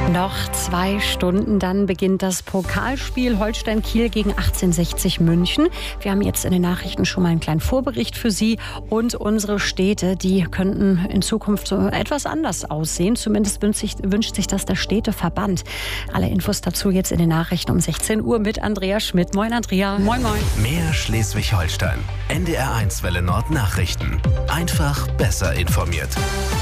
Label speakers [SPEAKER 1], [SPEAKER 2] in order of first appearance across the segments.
[SPEAKER 1] Noch 2 Stunden, dann beginnt das Pokalspiel Holstein Kiel gegen 1860 München. Wir haben jetzt in den Nachrichten schon mal einen kleinen Vorbericht für Sie. Und unsere Städte, die könnten in Zukunft so etwas anders aussehen. Zumindest wünscht sich das der Städteverband. Alle Infos dazu jetzt in den Nachrichten um 16 Uhr mit Andrea Schmidt. Moin Andrea.
[SPEAKER 2] Moin moin.
[SPEAKER 3] Mehr Schleswig-Holstein. NDR1 Welle Nord Nachrichten. Einfach besser informiert.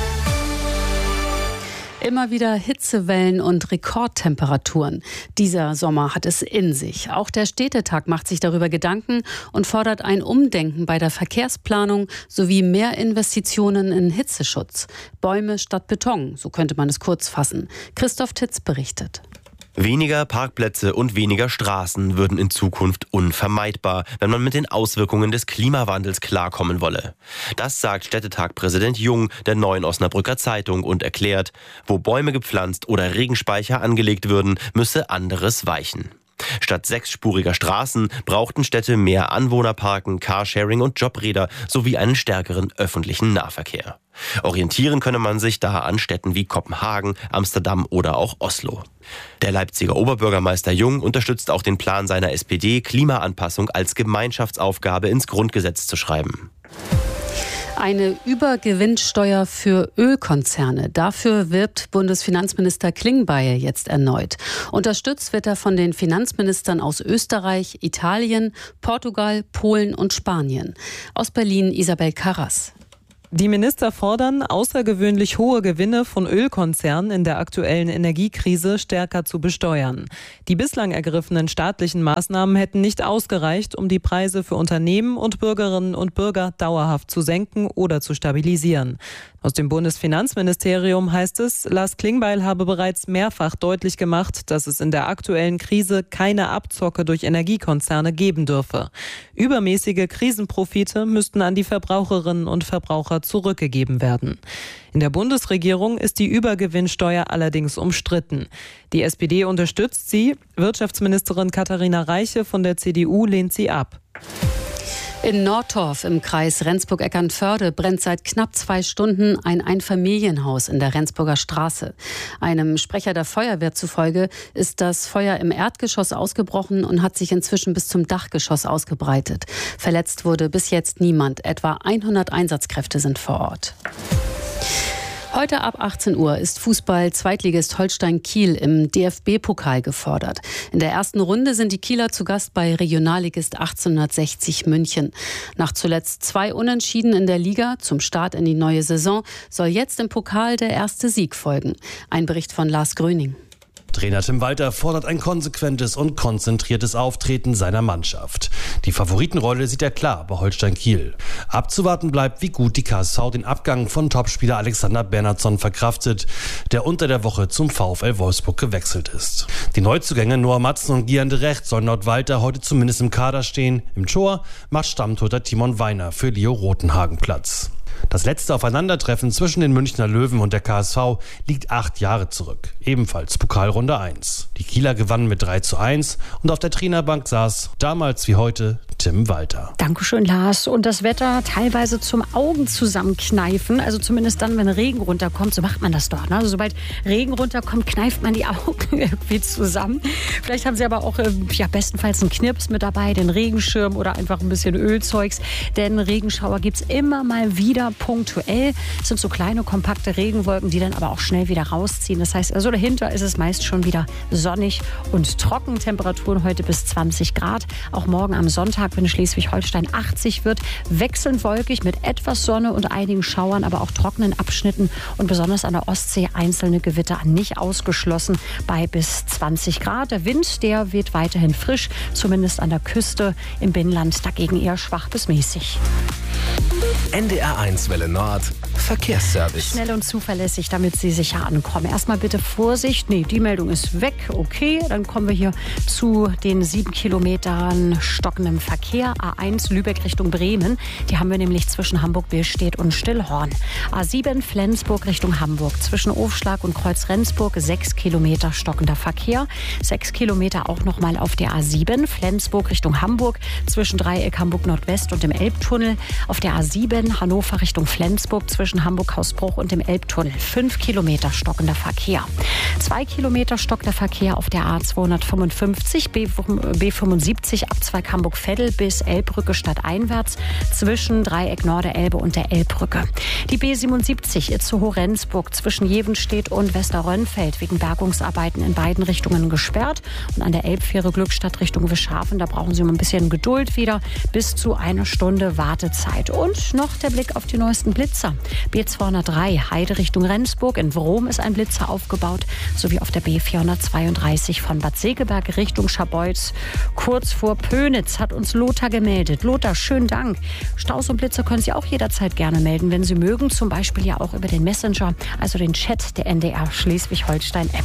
[SPEAKER 2] Immer wieder Hitzewellen und Rekordtemperaturen. Dieser Sommer hat es in sich. Auch der Städtetag macht sich darüber Gedanken und fordert ein Umdenken bei der Verkehrsplanung sowie mehr Investitionen in Hitzeschutz. Bäume statt Beton, so könnte man es kurz fassen. Christoph Titz berichtet.
[SPEAKER 4] Weniger Parkplätze und weniger Straßen würden in Zukunft unvermeidbar, wenn man mit den Auswirkungen des Klimawandels klarkommen wolle. Das sagt Städtetag-Präsident Jung der Neuen Osnabrücker Zeitung und erklärt, wo Bäume gepflanzt oder Regenspeicher angelegt würden, müsse anderes weichen. Statt 6-spuriger Straßen brauchten Städte mehr Anwohnerparken, Carsharing und Jobräder sowie einen stärkeren öffentlichen Nahverkehr. Orientieren könne man sich da an Städten wie Kopenhagen, Amsterdam oder auch Oslo. Der Leipziger Oberbürgermeister Jung unterstützt auch den Plan seiner SPD, Klimaanpassung als Gemeinschaftsaufgabe ins Grundgesetz zu schreiben.
[SPEAKER 2] Eine Übergewinnsteuer für Ölkonzerne. Dafür wirbt Bundesfinanzminister Klingbeil jetzt erneut. Unterstützt wird er von den Finanzministern aus Österreich, Italien, Portugal, Polen und Spanien. Aus Berlin Isabel Karras.
[SPEAKER 5] Die Minister fordern, außergewöhnlich hohe Gewinne von Ölkonzernen in der aktuellen Energiekrise stärker zu besteuern. Die bislang ergriffenen staatlichen Maßnahmen hätten nicht ausgereicht, um die Preise für Unternehmen und Bürgerinnen und Bürger dauerhaft zu senken oder zu stabilisieren. Aus dem Bundesfinanzministerium heißt es, Lars Klingbeil habe bereits mehrfach deutlich gemacht, dass es in der aktuellen Krise keine Abzocke durch Energiekonzerne geben dürfe. Übermäßige Krisenprofite müssten an die Verbraucherinnen und Verbraucher zurückgegeben werden. In der Bundesregierung ist die Übergewinnsteuer allerdings umstritten. Die SPD unterstützt sie, Wirtschaftsministerin Katharina Reiche von der CDU lehnt sie ab.
[SPEAKER 2] In Nordtorf im Kreis Rendsburg-Eckernförde brennt seit knapp 2 Stunden ein Einfamilienhaus in der Rendsburger Straße. Einem Sprecher der Feuerwehr zufolge ist das Feuer im Erdgeschoss ausgebrochen und hat sich inzwischen bis zum Dachgeschoss ausgebreitet. Verletzt wurde bis jetzt niemand. Etwa 100 Einsatzkräfte sind vor Ort. Heute ab 18 Uhr ist Fußball-Zweitligist Holstein Kiel im DFB-Pokal gefordert. In der ersten Runde sind die Kieler zu Gast bei Regionalligist 1860 München. Nach zuletzt 2 Unentschieden in der Liga zum Start in die neue Saison soll jetzt im Pokal der erste Sieg folgen. Ein Bericht von Lars Gröning.
[SPEAKER 6] Trainer Tim Walter fordert ein konsequentes und konzentriertes Auftreten seiner Mannschaft. Die Favoritenrolle sieht er klar bei Holstein Kiel. Abzuwarten bleibt, wie gut die KSV den Abgang von Topspieler Alexander Bernhardsson verkraftet, der unter der Woche zum VfL Wolfsburg gewechselt ist. Die Neuzugänge Noah Matzen und Gian de Recht sollen laut Walter heute zumindest im Kader stehen. Im Tor macht Stammtorhüter Timon Weiner für Leo Rotenhagen Platz. Das letzte Aufeinandertreffen zwischen den Münchner Löwen und der KSV liegt 8 Jahre zurück. Ebenfalls Pokalrunde 1. Die Kieler gewannen mit 3:1 und auf der Trainerbank saß, damals wie heute, Tim Walter.
[SPEAKER 1] Dankeschön, Lars. Und das Wetter teilweise zum Augen zusammenkneifen. Also zumindest dann, wenn Regen runterkommt. So macht man das doch. Ne? Also sobald Regen runterkommt, kneift man die Augen irgendwie zusammen. Vielleicht haben Sie aber auch bestenfalls einen Knirps mit dabei, den Regenschirm oder einfach ein bisschen Ölzeugs. Denn Regenschauer gibt es immer mal wieder punktuell. Es sind so kleine, kompakte Regenwolken, die dann aber auch schnell wieder rausziehen. Das heißt, also dahinter ist es meist schon wieder sonnig und trocken. Temperaturen heute bis 20 Grad. Auch morgen am Sonntag, wenn Schleswig-Holstein 80 wird, wechselnd wolkig mit etwas Sonne und einigen Schauern, aber auch trockenen Abschnitten und besonders an der Ostsee einzelne Gewitter nicht ausgeschlossen bei bis 20 Grad. Der Wind, der weht weiterhin frisch, zumindest an der Küste, im Binnenland dagegen eher schwach bis mäßig.
[SPEAKER 3] NDR1 Welle Nord Verkehrsservice.
[SPEAKER 1] Schnell und zuverlässig, damit Sie sicher ankommen. Erstmal bitte Vorsicht. Nee, die Meldung ist weg. Okay, dann kommen wir hier zu den 7 Kilometern stockendem Verkehr. A1 Lübeck Richtung Bremen. Die haben wir nämlich zwischen Hamburg-Billstedt und Stillhorn. A7 Flensburg Richtung Hamburg. Zwischen Ofschlag und Kreuz-Rendsburg 6 Kilometer stockender Verkehr. 6 Kilometer auch nochmal auf der A7 Flensburg Richtung Hamburg. Zwischen Dreieck Hamburg Nordwest und dem Elbtunnel. Auf der A7 Hannover Richtung Flensburg zwischen zwischen Hamburg-Hausbruch und dem Elbtunnel. 5 Kilometer stockender Verkehr. 2 Kilometer stockender Verkehr auf der A255, B75 Abzweig Hamburg-Veddel bis Elbbrücke stadteinwärts zwischen Dreieck Norderelbe und der Elbbrücke. Die B77 Itzehoe-Rendsburg zwischen Jevenstedt und Westerrönnfeld wegen Bergungsarbeiten in beiden Richtungen gesperrt. Und an der Elbfähre Glückstadt Richtung Wischhafen, da brauchen Sie ein bisschen Geduld wieder, bis zu 1 Stunde Wartezeit. Und noch der Blick auf die neuesten Blitzer. B203 Heide Richtung Rendsburg, in Wrom ist ein Blitzer aufgebaut, sowie auf der B432 von Bad Segeberg Richtung Scharbeutz. Kurz vor Pönitz hat uns Lothar gemeldet. Lothar, schönen Dank. Staus und Blitze können Sie auch jederzeit gerne melden, wenn Sie mögen, zum Beispiel ja auch über den Messenger, also den Chat der NDR Schleswig-Holstein-App.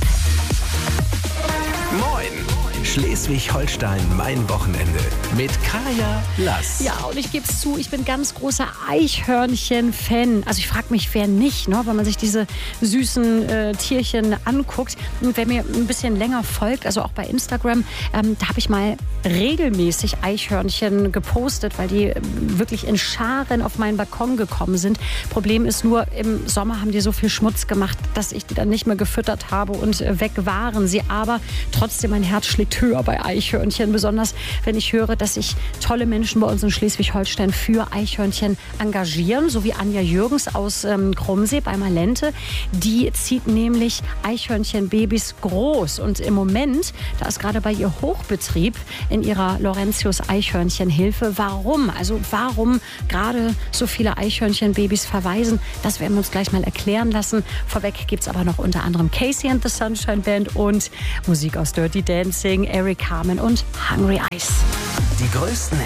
[SPEAKER 3] Moin! Schleswig-Holstein, mein Wochenende mit Kaya Lass.
[SPEAKER 1] Ja, und ich gebe es zu, ich bin ganz großer Eichhörnchen-Fan. Also ich frage mich, wer nicht, ne? Wenn man sich diese süßen Tierchen anguckt. Und wer mir ein bisschen länger folgt, also auch bei Instagram, da habe ich mal regelmäßig Eichhörnchen gepostet, weil die wirklich in Scharen auf meinen Balkon gekommen sind. Problem ist nur, im Sommer haben die so viel Schmutz gemacht, dass ich die dann nicht mehr gefüttert habe und weg waren sie. Aber trotzdem, mein Herz schlägt höher bei Eichhörnchen, besonders wenn ich höre, dass sich tolle Menschen bei uns in Schleswig-Holstein für Eichhörnchen engagieren, so wie Anja Jürgens aus Krumsee bei Malente. Die zieht nämlich Eichhörnchenbabys groß und im Moment, da ist gerade bei ihr Hochbetrieb in ihrer Laurentius Eichhörnchenhilfe. Warum? Also warum gerade so viele Eichhörnchenbabys verwaisen? Das werden wir uns gleich mal erklären lassen. Vorweg gibt es aber noch unter anderem Casey and the Sunshine Band und Musik aus Dirty Dancing, Eric Carmen und Hungry Eyes.
[SPEAKER 3] Die größten